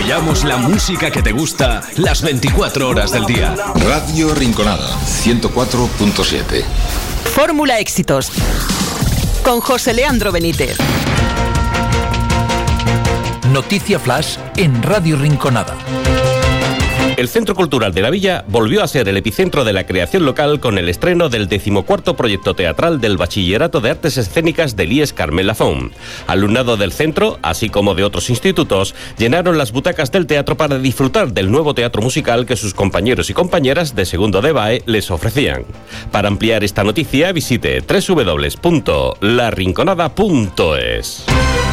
Apoyamos la música que te gusta las 24 horas del día. Radio Rinconada, 104.7. Fórmula Éxitos, con José Leandro Benítez. Noticia Flash en Radio Rinconada. El Centro Cultural de la Villa volvió a ser el epicentro de la creación local con el estreno del 14º proyecto teatral del Bachillerato de Artes Escénicas del IES Carmen Lafón. Alumnado del centro, así como de otros institutos, llenaron las butacas del teatro para disfrutar del nuevo teatro musical que sus compañeros y compañeras de segundo de BAE les ofrecían. Para ampliar esta noticia, visite www.larinconada.es.